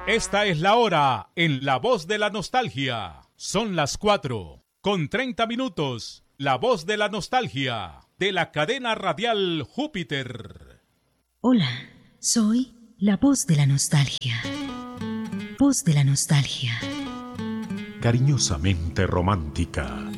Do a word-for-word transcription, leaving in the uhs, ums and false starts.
Esta es la hora en La Voz de la Nostalgia. Son las cuatro con treinta minutos. La Voz de la Nostalgia de la cadena radial Júpiter. Hola, soy la Voz de la Nostalgia. Voz de la Nostalgia. Cariñosamente romántica.